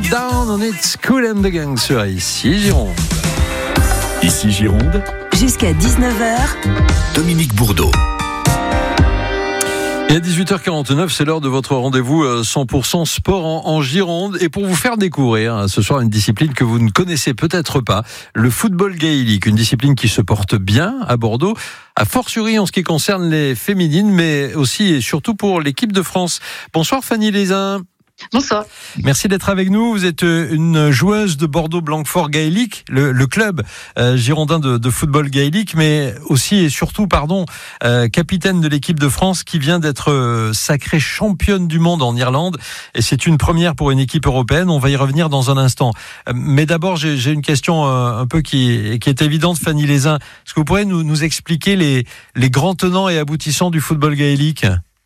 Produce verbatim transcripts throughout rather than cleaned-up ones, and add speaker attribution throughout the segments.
Speaker 1: Down on It's Cool and the Gang sur Ici Gironde.
Speaker 2: Ici Gironde.
Speaker 3: Jusqu'à dix-neuf heures.
Speaker 2: Dominique Bourdeau.
Speaker 1: Et à dix-huit heures quarante-neuf, c'est l'heure de votre rendez-vous cent pour cent sport en, en Gironde. Et pour vous faire découvrir ce soir une discipline que vous ne connaissez peut-être pas, le football gaélique, une discipline qui se porte bien à Bordeaux, a fortiori en ce qui concerne les féminines, mais aussi et surtout pour l'équipe de France. Bonsoir Fanny Lézin.
Speaker 4: Bonsoir.
Speaker 1: Merci d'être avec nous. Vous êtes une joueuse de Bordeaux-Blanquefort gaélique, le, le club euh, girondin de, de football gaélique, mais aussi et surtout, pardon, euh, capitaine de l'équipe de France qui vient d'être euh, sacrée championne du monde en Irlande. Et c'est une première pour une équipe européenne. On va y revenir dans un instant. Euh, mais d'abord, j'ai, j'ai une question euh, un peu qui, qui est évidente, Fanny Lézin. Est-ce que vous pourrez nous, nous expliquer les, les grands tenants et aboutissants du football gaélique ?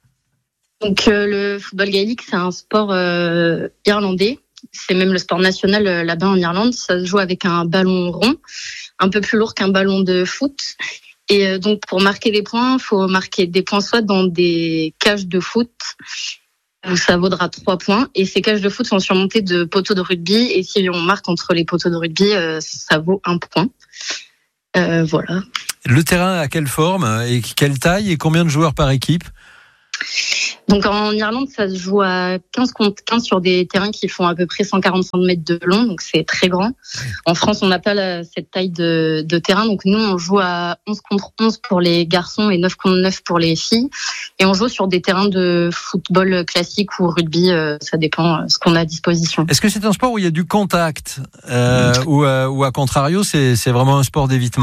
Speaker 4: Donc euh, le football gaélique, c'est un sport euh, irlandais. C'est même le sport national euh, là-bas en Irlande. Ça se joue avec un ballon rond, un peu plus lourd qu'un ballon de foot. Et euh, donc pour marquer des points, il faut marquer des points soit dans des cages de foot, où ça vaudra trois points. Et ces cages de foot sont surmontées de poteaux de rugby. Et si on marque entre les poteaux de rugby, euh, ça vaut un point. Euh, voilà.
Speaker 1: Le terrain à quelle forme et quelle taille et combien de joueurs par équipe ?
Speaker 4: Donc en Irlande, ça se joue à quinze contre quinze sur des terrains qui font à peu près cent quarante centimètres de long, donc c'est très grand. En France, on n'a pas la, cette taille de, de terrain, donc nous on joue à onze contre onze pour les garçons et neuf contre neuf pour les filles. Et on joue sur des terrains de football classique ou rugby, euh, ça dépend de ce qu'on a à disposition.
Speaker 1: Est-ce que c'est un sport où il y a du contact euh, ou, euh, ou à contrario, c'est, c'est vraiment un sport d'évitement ?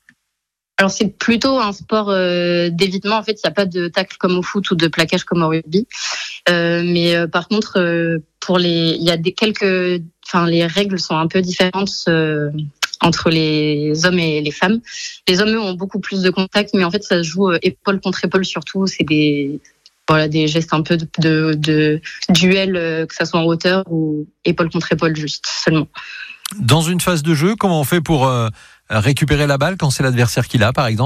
Speaker 4: Alors c'est plutôt un sport euh, d'évitement. En fait, il n'y a pas de tacle comme au foot ou de plaquage comme au rugby. Euh, mais euh, par contre, euh, pour les, il y a des quelques, enfin les règles sont un peu différentes euh, entre les hommes et les femmes. Les hommes eux, ont beaucoup plus de contact, mais en fait ça se joue euh, épaule contre épaule surtout. C'est des voilà des gestes un peu de, de, de duel, euh, que ça soit en hauteur ou épaule contre épaule juste seulement.
Speaker 1: Dans une phase de jeu, comment on fait pour euh, récupérer la balle quand c'est l'adversaire qui l'a, par exemple ?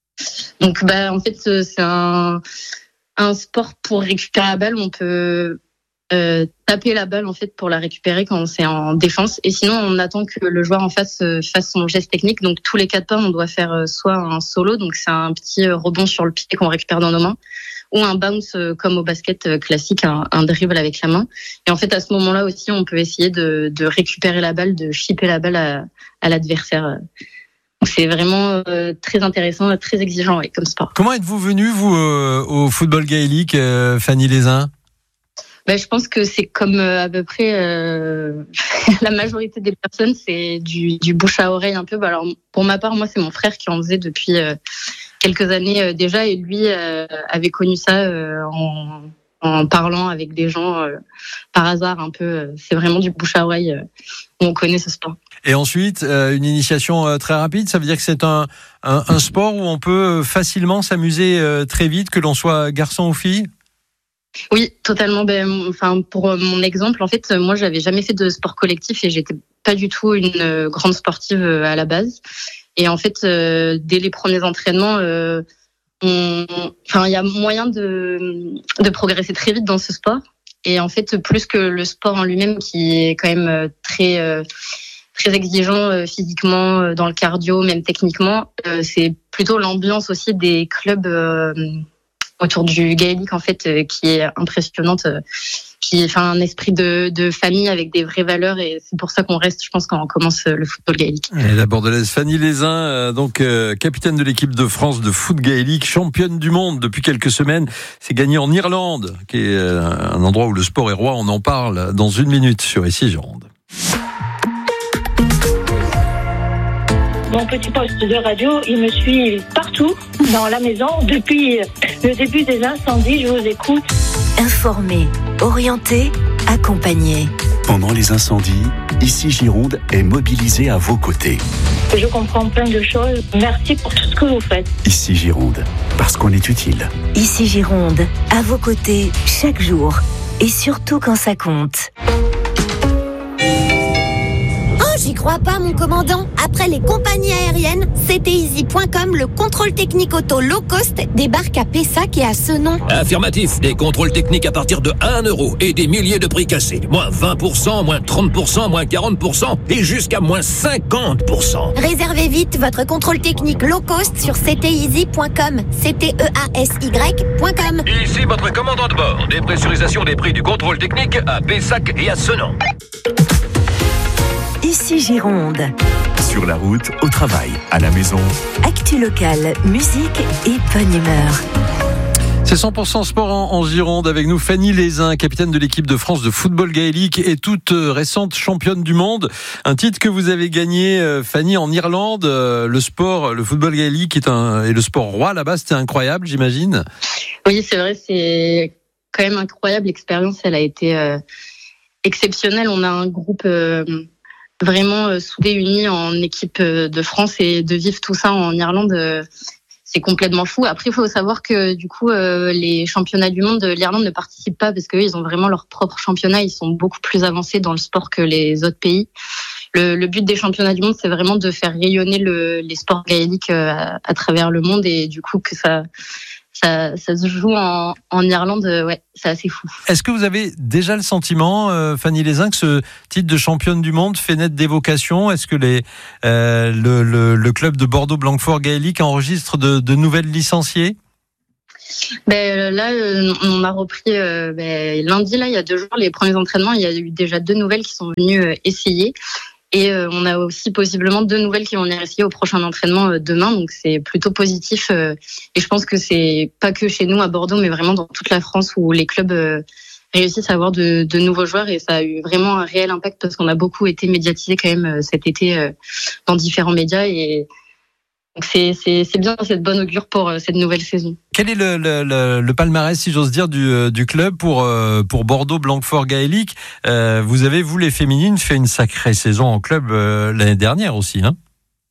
Speaker 4: Donc, bah, en fait, c'est un, un sport pour récupérer la balle. On peut euh, taper la balle en fait pour la récupérer quand c'est en défense. Et sinon, on attend que le joueur en face fasse son geste technique. Donc, tous les quatre pas, on doit faire soit un solo, donc c'est un petit rebond sur le pied qu'on récupère dans nos mains, ou un bounce comme au basket classique, un, un dribble avec la main. Et en fait, à ce moment-là aussi, on peut essayer de, de récupérer la balle, de chipper la balle à, à l'adversaire. Donc c'est vraiment euh, très intéressant, très exigeant ouais, comme sport.
Speaker 1: Comment êtes-vous venu, vous, euh, au football gaélique, euh, Fanny Lézin ?
Speaker 4: Ben, je pense que c'est comme euh, à peu près euh, la majorité des personnes, c'est du, du bouche à oreille un peu. Alors, pour ma part, moi, c'est mon frère qui en faisait depuis... Euh, quelques années euh, déjà, et lui euh, avait connu ça euh, en, en parlant avec des gens euh, par hasard un peu. Euh, c'est vraiment du bouche à oreille euh, où on connaît ce sport.
Speaker 1: Et ensuite, euh, une initiation euh, très rapide, ça veut dire que c'est un, un, un sport où on peut facilement s'amuser euh, très vite, que l'on soit garçon ou fille ?
Speaker 4: Oui, totalement. Ben, enfin, pour mon exemple, en fait, moi, j'avais jamais fait de sport collectif et j'étais pas du tout une grande sportive à la base. Et en fait, euh, dès les premiers entraînements, euh, on, enfin, il y a moyen de, de progresser très vite dans ce sport. Et en fait, plus que le sport en lui-même, qui est quand même très, euh, très exigeant euh, physiquement, euh, dans le cardio, même techniquement, euh, c'est plutôt l'ambiance aussi des clubs euh, autour du gaélique, en fait, euh, qui est impressionnante. Euh, qui fait un esprit de, de famille avec des vraies valeurs et c'est pour ça qu'on reste, je pense, quand on commence le football gaélique.
Speaker 1: Et la bordelaise Fanny Lézin, euh, donc euh, capitaine de l'équipe de France de foot gaélique, championne du monde depuis quelques semaines, c'est gagné en Irlande, qui est euh, un endroit où le sport est roi. On en parle dans une minute sur Ici Gironde.
Speaker 5: Mon petit poste de radio, il me suit partout dans la maison depuis le début des incendies. Je vous écoute.
Speaker 3: Informé, orienté, accompagné.
Speaker 2: Pendant les incendies, Ici Gironde est mobilisé à vos côtés.
Speaker 5: Je comprends plein de choses. Merci pour tout ce que vous faites.
Speaker 2: Ici Gironde, parce qu'on est utile.
Speaker 3: Ici Gironde, à vos côtés chaque jour et surtout quand ça compte.
Speaker 6: Oh, j'y crois.
Speaker 3: crois pas, mon commandant. Après les compagnies aériennes, C T Easy point com, le contrôle technique auto low cost débarque à Pessac et à Senon.
Speaker 6: Affirmatif, des contrôles techniques à partir de un euro et des milliers de prix cassés. Moins vingt pour cent, moins trente pour cent, moins quarante pour cent et jusqu'à moins cinquante pour cent.
Speaker 3: Réservez vite votre contrôle technique low cost sur C T Easy point com. C T E A S Y point com.
Speaker 6: Ici votre commandant de bord. Dépressurisation des prix du contrôle technique à Pessac et à Senon.
Speaker 3: Ici Gironde.
Speaker 2: Sur la route, au travail, à la maison.
Speaker 3: Actu locale, musique et bonne humeur.
Speaker 1: C'est cent pour cent sport en, en Gironde avec nous Fanny Lézin, capitaine de l'équipe de France de football gaélique et toute récente championne du monde. Un titre que vous avez gagné, Fanny, en Irlande. Le sport, le football gaélique est un, et le sport roi là-bas, c'était incroyable, j'imagine.
Speaker 4: Oui, c'est vrai, c'est quand même incroyable. L'expérience, elle a été euh, exceptionnelle. On a un groupe euh, vraiment euh, soudé, uni en équipe de France, et de vivre tout ça en Irlande, euh, c'est complètement fou. Après, il faut savoir que du coup, euh, les championnats du monde, l'Irlande ne participe pas parce qu'eux, ils ont vraiment leur propre championnat. Ils sont beaucoup plus avancés dans le sport que les autres pays. Le, le but des championnats du monde, c'est vraiment de faire rayonner le, les sports gaéliques euh, à, à travers le monde, et du coup que ça, ça, ça se joue en, en Irlande. Euh, ouais, c'est assez fou.
Speaker 1: Est-ce que vous avez déjà le sentiment, euh, Fanny Lézin, que ce titre de championne du monde fait naître des vocations ? Est-ce que les, euh, le, le, le club de Bordeaux-Blanquefort gaélique enregistre de, de nouvelles licenciées ?
Speaker 4: Ben là, on a repris euh, ben, lundi, là, il y a deux jours, les premiers entraînements. Il y a eu déjà deux nouvelles qui sont venues euh, essayer. Et euh, on a aussi possiblement deux nouvelles qui vont venir essayer au prochain entraînement euh, demain. Donc c'est plutôt positif. Euh, et je pense que c'est pas que chez nous à Bordeaux, mais vraiment dans toute la France où les clubs euh, réussissent à avoir de, de nouveaux joueurs. Et ça a eu vraiment un réel impact parce qu'on a beaucoup été médiatisés quand même euh, cet été euh, dans différents médias. Et donc c'est, c'est, c'est bien, c'est de bonne augure pour euh, cette nouvelle saison.
Speaker 1: Quel est le, le, le, le palmarès, si j'ose dire, du, du club pour, euh, pour Bordeaux-Blanquefort gaélique ? euh, Vous avez, vous les féminines, fait une sacrée saison en club euh, l'année dernière aussi, hein ?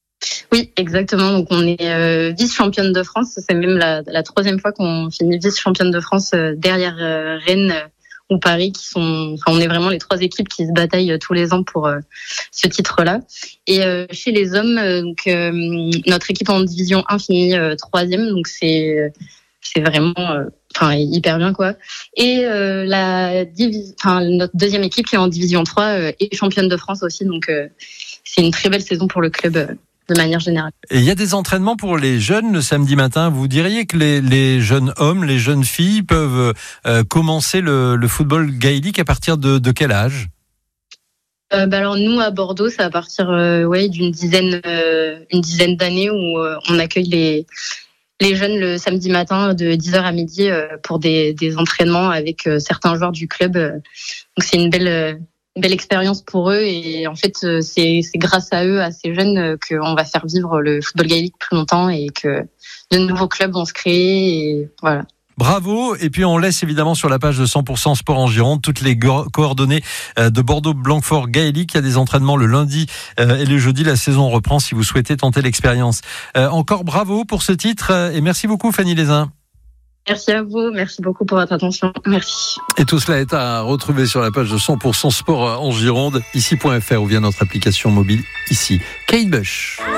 Speaker 4: Oui, exactement. Donc on est euh, vice-championne de France. C'est même la, la troisième fois qu'on finit vice-championne de France euh, derrière euh, Rennes euh, ou Paris, qui sont, enfin, on est vraiment les trois équipes qui se bataillent euh, tous les ans pour euh, ce titre-là. Et euh, chez les hommes, euh, donc euh, notre équipe en division un finit euh, troisième, donc c'est c'est vraiment, euh, enfin, hyper bien quoi. Et euh, la divi- enfin notre deuxième équipe qui est en division trois euh, est championne de France aussi, donc euh, c'est une très belle saison pour le club. Euh, de manière générale.
Speaker 1: Et il y a des entraînements pour les jeunes le samedi matin. Vous diriez que les, les jeunes hommes, les jeunes filles peuvent euh, commencer le, le football gaélique à partir de, de quel âge ?
Speaker 4: euh, bah alors nous à Bordeaux, c'est à partir euh, ouais d'une dizaine euh, une dizaine d'années où euh, on accueille les les jeunes le samedi matin de dix heures à midi euh, pour des des entraînements avec euh, certains joueurs du club. Donc c'est une belle euh, belle expérience pour eux, et en fait c'est c'est grâce à eux, à ces jeunes, qu'on va faire vivre le football gaélique plus longtemps et que de nouveaux clubs vont se créer, et voilà.
Speaker 1: Bravo. Et puis on laisse évidemment sur la page de cent pour cent Sport en Gironde toutes les go- coordonnées de Bordeaux-Blanquefort gaélique. Il y a des entraînements le lundi et le jeudi. La saison reprend si vous souhaitez tenter l'expérience. Euh, encore bravo pour ce titre et merci beaucoup Fanny Lézin.
Speaker 4: Merci à vous, merci beaucoup pour votre attention, merci.
Speaker 1: Et tout cela est à retrouver sur la page de cent pour cent Sport en Gironde, ici point f r ou via notre application mobile ici. Kate Bush.